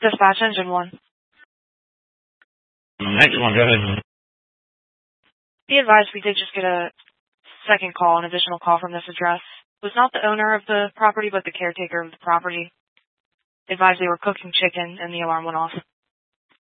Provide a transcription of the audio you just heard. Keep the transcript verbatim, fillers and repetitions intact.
Dispatch engine one. Next one, go ahead. Be advised we did just get a second call, an additional call from this address. It was not the owner of the property, but the caretaker of the property. Advised they were cooking chicken and the alarm went off.